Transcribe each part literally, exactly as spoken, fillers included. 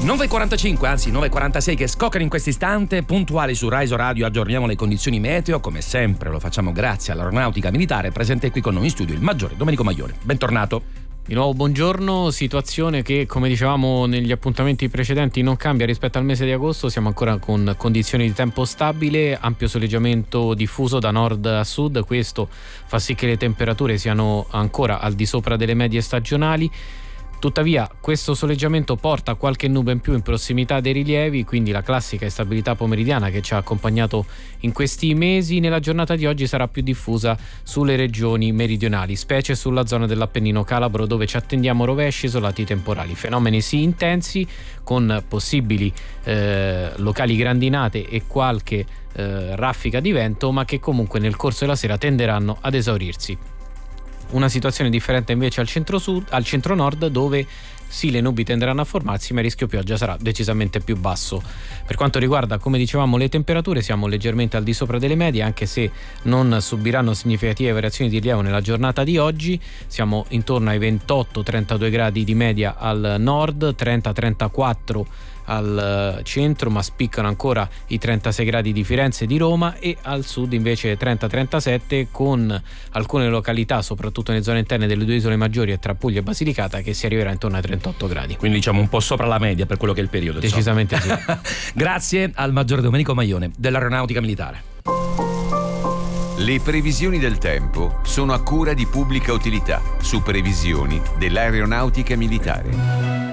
nove e quarantacinque, anzi nove e quarantasei che scoccano in questo istante, puntuali su Rai Radio, aggiorniamo le condizioni meteo, come sempre lo facciamo grazie all'Aeronautica Militare, presente qui con noi in studio il maggiore Domenico Maglione. Bentornato. Di nuovo buongiorno, situazione che come dicevamo negli appuntamenti precedenti non cambia rispetto al mese di agosto, siamo ancora con condizioni di tempo stabile, ampio soleggiamento diffuso da nord a sud, questo fa sì che le temperature siano ancora al di sopra delle medie stagionali. Tuttavia questo soleggiamento porta qualche nube in più in prossimità dei rilievi, quindi la classica instabilità pomeridiana che ci ha accompagnato in questi mesi nella giornata di oggi sarà più diffusa sulle regioni meridionali, specie sulla zona dell'Appennino calabro, dove ci attendiamo rovesci isolati temporali, fenomeni sì intensi con possibili eh, locali grandinate e qualche eh, raffica di vento, ma che comunque nel corso della sera tenderanno ad esaurirsi. Una situazione differente invece al centro-sud, al centro-nord, dove sì, le nubi tenderanno a formarsi, ma il rischio pioggia sarà decisamente più basso. Per quanto riguarda, come dicevamo, le temperature, siamo leggermente al di sopra delle medie, anche se non subiranno significative variazioni di rilievo nella giornata di oggi. Siamo intorno ai ventotto trentadue gradi di media al nord, trenta trentaquattro al centro, ma spiccano ancora i trentasei gradi di Firenze e di Roma, e al sud invece trenta trentasette, con alcune località soprattutto nelle zone interne delle due isole maggiori e tra Puglia e Basilicata che si arriverà intorno ai trentotto gradi. Quindi diciamo un po' sopra la media per quello che è il periodo. Decisamente sì. Grazie al maggiore Domenico Maglione dell'Aeronautica Militare. Le previsioni del tempo sono a cura di Pubblica Utilità su previsioni dell'Aeronautica Militare.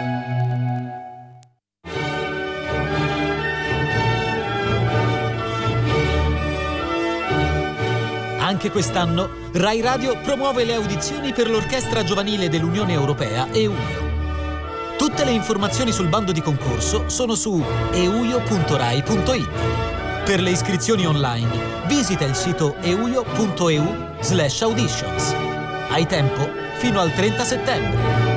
Anche quest'anno Rai Radio promuove le audizioni per l'Orchestra Giovanile dell'Unione Europea EUIO. Tutte le informazioni sul bando di concorso sono su euio punto rai punto it. Per le iscrizioni online visita il sito euio punto eu slash auditions. Hai tempo fino al trenta settembre.